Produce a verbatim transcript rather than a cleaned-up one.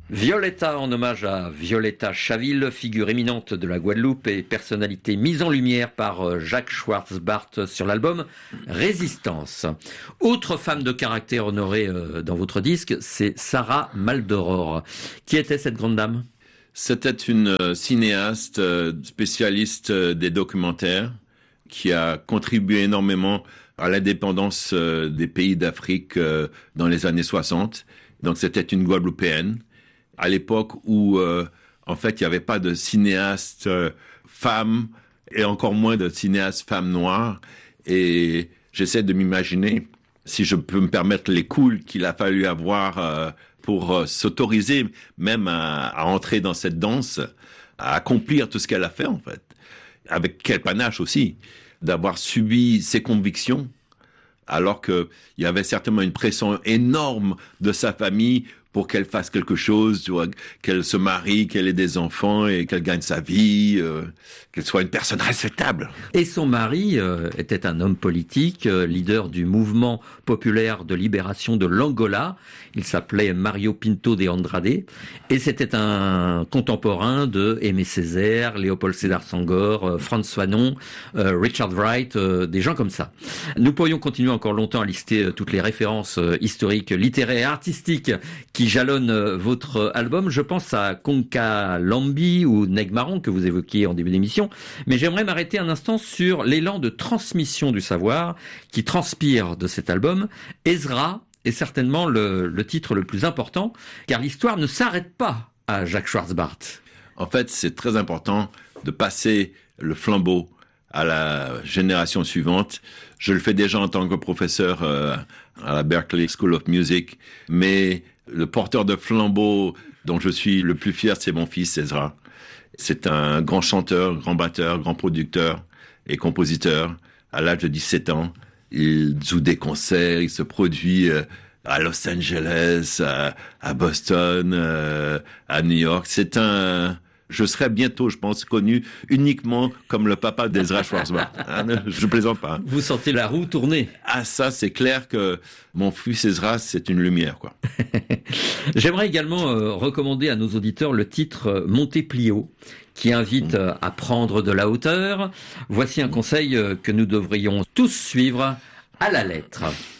Violetta en hommage à Violetta Chaville, figure éminente de la Guadeloupe et personnalité mise en lumière par Jacques Schwarzbart sur l'album Résistance. Autre femme de caractère honorée dans votre disque, c'est Sarah Maldoror. Qui était cette grande dame ? C'était une cinéaste spécialiste des documentaires qui a contribué énormément à l'indépendance des pays d'Afrique dans les années soixante. Donc c'était une Guadeloupéenne. À l'époque où, euh, en fait, il n'y avait pas de cinéaste euh, femme et encore moins de cinéaste femme noire. Et j'essaie de m'imaginer, si je peux me permettre, les couilles qu'il a fallu avoir euh, pour euh, s'autoriser même à, à entrer dans cette danse, à accomplir tout ce qu'elle a fait, en fait. Avec quel panache aussi, d'avoir subi ses convictions, alors qu'il y avait certainement une pression énorme de sa famille pour qu'elle fasse quelque chose, tu vois, qu'elle se marie, qu'elle ait des enfants et qu'elle gagne sa vie, euh, qu'elle soit une personne respectable. Et son mari euh, était un homme politique, euh, leader du mouvement populaire de libération de l'Angola. Il s'appelait Mario Pinto de Andrade et c'était un contemporain de Aimé Césaire, Léopold Sédar Senghor, euh, Frantz Fanon, euh, Richard Wright, euh, des gens comme ça. Nous pourrions continuer encore longtemps à lister euh, toutes les références euh, historiques, littéraires et artistiques qui jalonnent euh, votre album. Je pense à Konka Lambi ou Neg Marron que vous évoquiez en début d'émission, mais j'aimerais m'arrêter un instant sur l'élan de transmission du savoir qui transpire de cet album. Ezra est certainement le, le titre le plus important, car l'histoire ne s'arrête pas à Jacques Schwarzbart. En fait, c'est très important de passer le flambeau à la génération suivante. Je le fais déjà en tant que professeur euh, à la Berklee School of Music, mais le porteur de flambeau dont je suis le plus fier, c'est mon fils Ezra. C'est un grand chanteur, grand batteur, grand producteur et compositeur. À l'âge de dix-sept ans, il joue des concerts, il se produit à Los Angeles, à, à Boston, euh, à New York. C'est un... Je serai bientôt, je pense, connu uniquement comme le papa d'Ezra Schwarzbart. Je plaisante pas. Vous sentez la roue tourner. Ah, ça, c'est clair que mon fils Ezra, c'est une lumière, quoi. J'aimerais également euh, recommander à nos auditeurs le titre euh, Monteplio, qui invite euh, à prendre de la hauteur. Voici un conseil euh, que nous devrions tous suivre à la lettre.